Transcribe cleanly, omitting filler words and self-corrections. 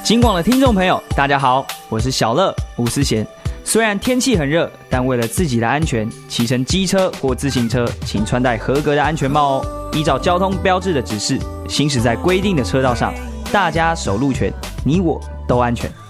警广的听众朋友，大家好，我是小乐吴思贤。虽然天气很热，但为了自己的安全，骑乘机车或自行车，请穿戴合格的安全帽哦。依照交通标志的指示，行驶在规定的车道上，大家守路权，你我都安全。